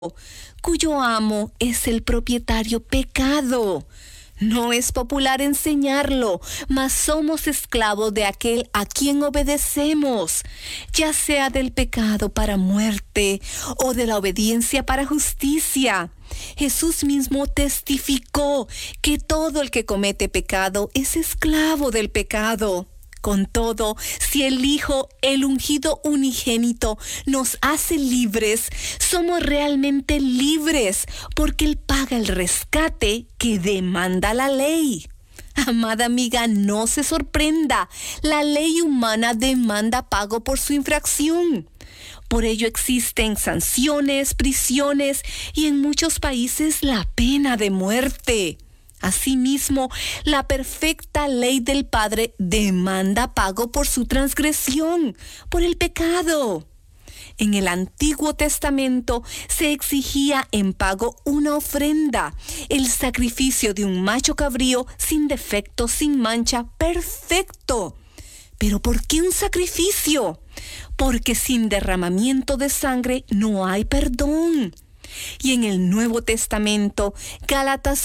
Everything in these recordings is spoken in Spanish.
cuyo amo es el propietario pecado. No es popular enseñarlo, mas somos esclavos de aquel a quien obedecemos, ya sea del pecado para muerte o de la obediencia para justicia. Jesús mismo testificó que todo el que comete pecado es esclavo del pecado. Con todo, si el Hijo, el ungido unigénito, nos hace libres, somos realmente libres, porque Él paga el rescate que demanda la ley. Amada amiga, no se sorprenda, la ley humana demanda pago por su infracción. Por ello existen sanciones, prisiones y en muchos países la pena de muerte. Asimismo, la perfecta ley del Padre demanda pago por su transgresión, por el pecado. En el Antiguo Testamento se exigía en pago una ofrenda, el sacrificio de un macho cabrío sin defecto, sin mancha, perfecto. ¿Pero por qué un sacrificio? Porque sin derramamiento de sangre no hay perdón. Y en el Nuevo Testamento, Gálatas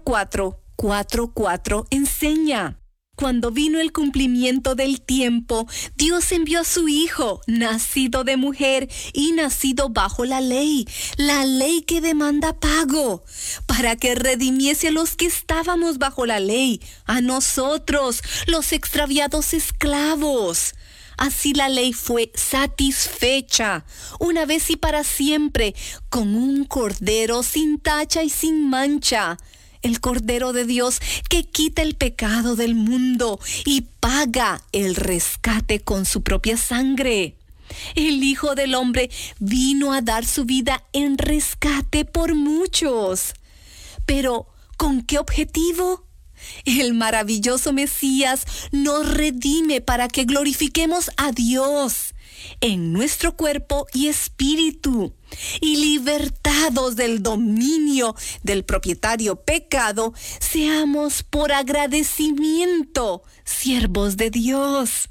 4:4 enseña: cuando vino el cumplimiento del tiempo, Dios envió a su Hijo, nacido de mujer y nacido bajo la ley que demanda pago, para que redimiese a los que estábamos bajo la ley, a nosotros, los extraviados esclavos. Así la ley fue satisfecha, una vez y para siempre, con un cordero sin tacha y sin mancha. El Cordero de Dios que quita el pecado del mundo y paga el rescate con su propia sangre. El Hijo del Hombre vino a dar su vida en rescate por muchos. Pero, ¿con qué objetivo? El maravilloso Mesías nos redime para que glorifiquemos a Dios en nuestro cuerpo y espíritu, y libertados del dominio del propietario pecado, seamos por agradecimiento siervos de Dios.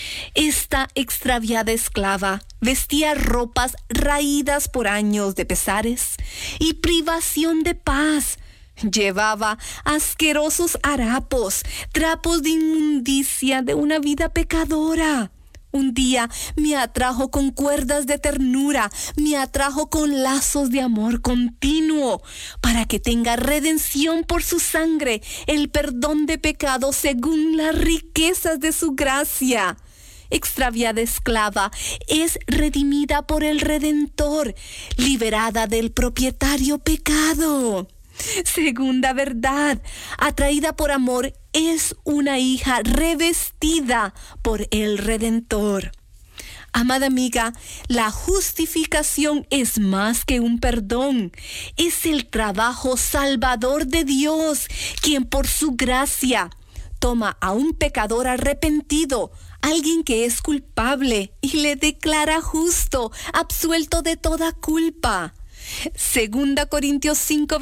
Esta extraviada esclava vestía ropas raídas por años de pesares y privación de paz. Llevaba asquerosos harapos, trapos de inmundicia de una vida pecadora. Un día me atrajo con cuerdas de ternura, me atrajo con lazos de amor continuo, para que tenga redención por su sangre, el perdón de pecado según las riquezas de su gracia. Extraviada esclava es redimida por el Redentor, liberada del propietario pecado. Segunda verdad, atraída por amor, es una hija revestida por el Redentor. Amada amiga, la justificación es más que un perdón, es el trabajo salvador de Dios, quien por su gracia toma a un pecador arrepentido, alguien que es culpable, y le declara justo, absuelto de toda culpa. Segunda Corintios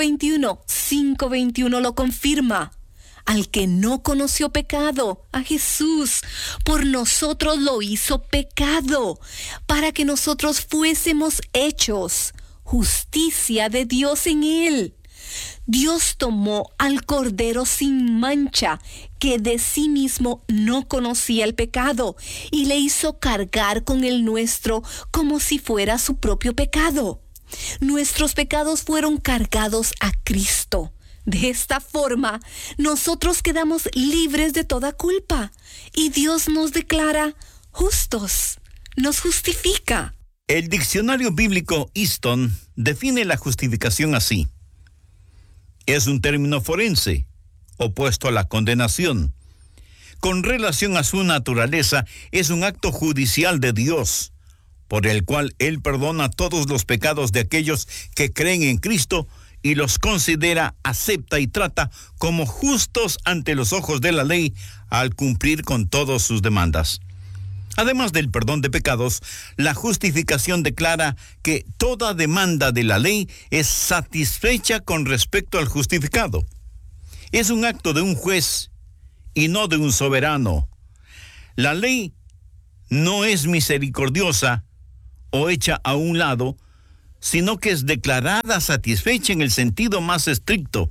5:21 lo confirma. Al que no conoció pecado, a Jesús, por nosotros lo hizo pecado, para que nosotros fuésemos hechos justicia de Dios en él. Dios tomó al Cordero sin mancha, que de sí mismo no conocía el pecado, y le hizo cargar con el nuestro como si fuera su propio pecado. Nuestros pecados fueron cargados a Cristo. De esta forma, nosotros quedamos libres de toda culpa y Dios nos declara justos, nos justifica. El diccionario bíblico Easton define la justificación así: es un término forense, opuesto a la condenación. Con relación a su naturaleza, es un acto judicial de Dios, por el cual Él perdona todos los pecados de aquellos que creen en Cristo y los considera, acepta y trata como justos ante los ojos de la ley al cumplir con todas sus demandas. Además del perdón de pecados, la justificación declara que toda demanda de la ley es satisfecha con respecto al justificado. Es un acto de un juez y no de un soberano. La ley no es misericordiosa o hecha a un lado, sino que es declarada satisfecha en el sentido más estricto.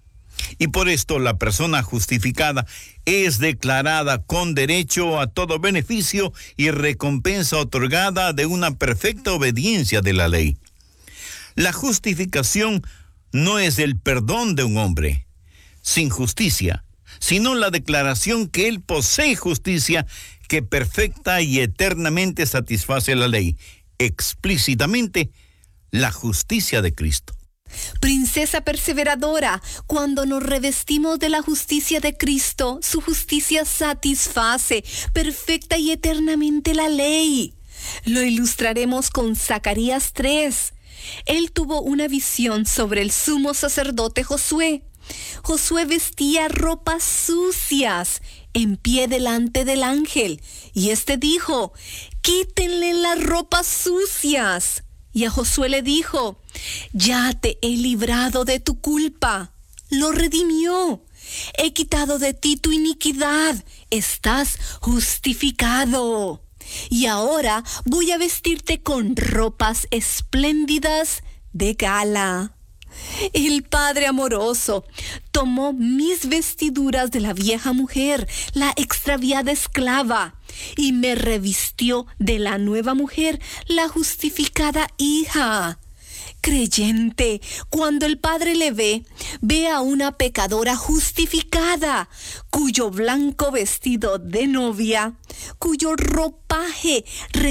Y por esto la persona justificada es declarada con derecho a todo beneficio y recompensa otorgada de una perfecta obediencia de la ley. La justificación no es el perdón de un hombre sin justicia, sino la declaración que él posee justicia que perfecta y eternamente satisface la ley, explícitamente la justicia de Cristo. Princesa perseveradora, cuando nos revestimos de la justicia de Cristo, su justicia satisface perfecta y eternamente la ley. Lo ilustraremos con Zacarías 3. Él tuvo una visión sobre el sumo sacerdote Josué. Josué vestía ropas sucias en pie delante del ángel, y éste dijo: quítenle las ropas sucias. Y a Josué le dijo: ya te he librado de tu culpa. Lo redimió. He quitado de ti tu iniquidad. Estás justificado. Y ahora voy a vestirte con ropas espléndidas de gala. El Padre amoroso tomó mis vestiduras de la vieja mujer, la extraviada esclava, y me revistió de la nueva mujer, la justificada hija. Creyente, cuando el Padre le ve a una pecadora justificada, cuyo blanco vestido de novia, cuyo ropaje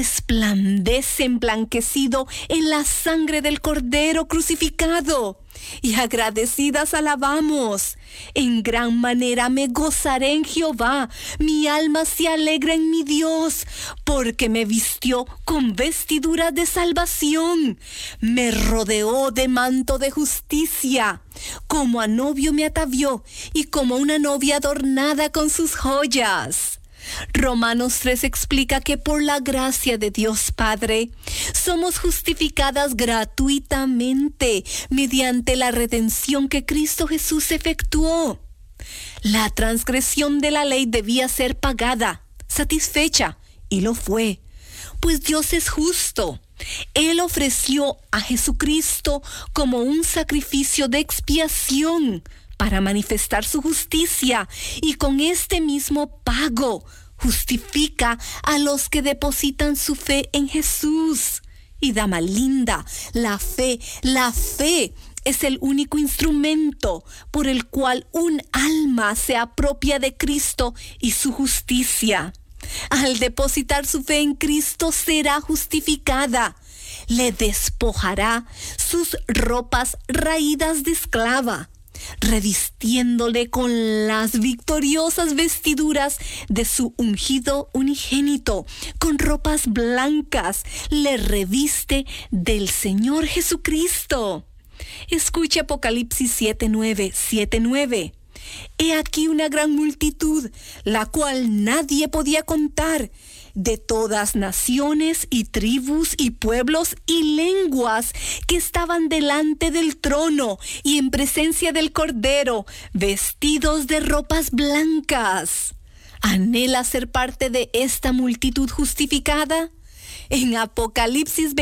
resplandece emblanquecido en la sangre del Cordero crucificado. Y agradecidas alabamos: en gran manera me gozaré en Jehová, mi alma se alegra en mi Dios, porque me vistió con vestiduras de salvación, me rodeó de manto de justicia, como a novio me atavió, y como una novia adornada con sus joyas. Romanos 3 explica que por la gracia de Dios Padre somos justificadas gratuitamente mediante la redención que Cristo Jesús efectuó. La transgresión de la ley debía ser pagada, satisfecha, y lo fue, pues Dios es justo. Él ofreció a Jesucristo como un sacrificio de expiación para manifestar su justicia, y con este mismo pago justifica a los que depositan su fe en Jesús. Y dama linda, la fe es el único instrumento por el cual un alma se apropia de Cristo y su justicia. Al depositar su fe en Cristo será justificada. Le despojará sus ropas raídas de esclava, revistiéndole con las victoriosas vestiduras de su ungido unigénito, con ropas blancas, le reviste del Señor Jesucristo. Escuche Apocalipsis 7:9. He aquí una gran multitud, la cual nadie podía contar, de todas naciones y tribus y pueblos y lenguas, que estaban delante del trono y en presencia del Cordero, vestidos de ropas blancas. ¿Anhela ser parte de esta multitud justificada? En Apocalipsis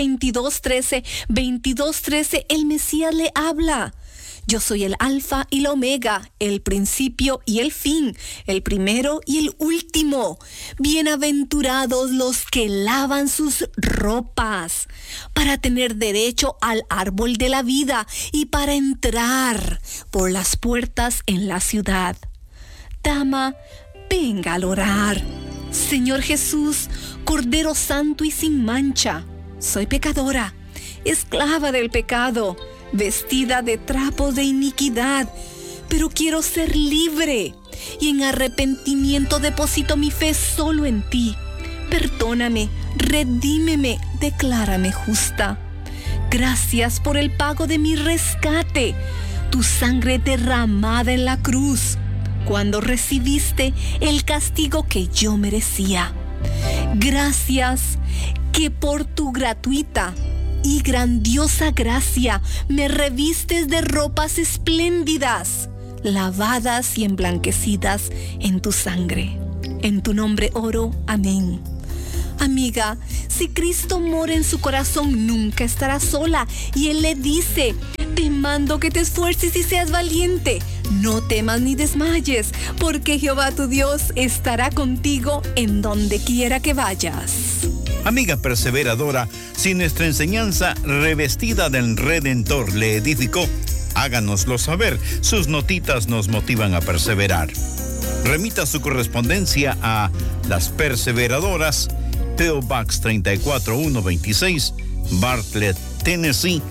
22:13, el Mesías le habla: yo soy el Alfa y la Omega, el principio y el fin, el primero y el último. Bienaventurados los que lavan sus ropas, para tener derecho al árbol de la vida y para entrar por las puertas en la ciudad. Dama, venga al orar. Señor Jesús, Cordero Santo y sin mancha, soy pecadora, esclava del pecado, vestida de trapos de iniquidad, pero quiero ser libre, y en arrepentimiento deposito mi fe solo en ti. Perdóname, redímeme, declárame justa. Gracias por el pago de mi rescate, tu sangre derramada en la cruz, cuando recibiste el castigo que yo merecía. Gracias que por tu gratuita y grandiosa gracia me revistes de ropas espléndidas, lavadas y emblanquecidas en tu sangre. En tu nombre oro, amén. Amiga, si Cristo mora en su corazón, nunca estará sola. Y Él le dice: te mando que te esfuerces y seas valiente. No temas ni desmayes, porque Jehová tu Dios estará contigo en donde quiera que vayas. Amiga perseveradora, si nuestra enseñanza revestida del Redentor le edificó, háganoslo saber. Sus notitas nos motivan a perseverar. Remita su correspondencia a Las Perseveradoras, P.O. Box 34126, Bartlett, Tennessee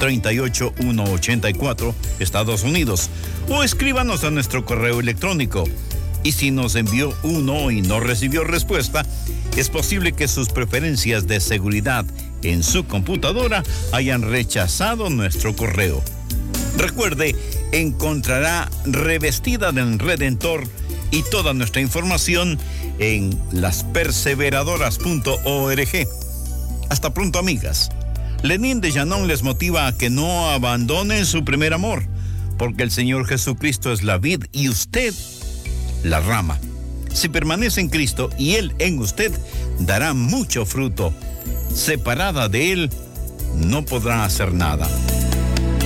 38184, Estados Unidos, o escríbanos a nuestro correo electrónico. Y si nos envió uno y no recibió respuesta, es posible que sus preferencias de seguridad en su computadora hayan rechazado nuestro correo. Recuerde, encontrará Revestida del Redentor y toda nuestra información en lasperseveradoras.org. Hasta pronto, amigas. Lenín de Llanón les motiva a que no abandonen su primer amor, porque el Señor Jesucristo es la vid y usted la rama. Si permanece en Cristo y Él en usted, dará mucho fruto. Separada de Él, no podrá hacer nada.